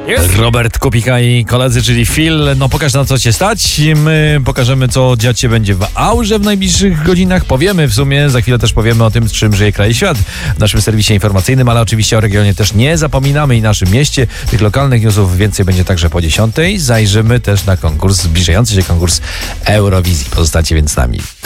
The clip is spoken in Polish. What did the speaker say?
Robert Kupika i koledzy, czyli Phil. No pokaż, na co cię stać. My pokażemy, co dziać się będzie w aurze w najbliższych godzinach. Powiemy w sumie, za chwilę też powiemy o tym, z czym żyje kraj i świat w naszym serwisie informacyjnym, ale oczywiście o regionie też nie zapominamy i naszym mieście. Tych lokalnych newsów więcej będzie także po 10:00. Zajrzymy też na konkurs, zbliżający się konkurs Eurowizji. Pozostańcie więc z nami.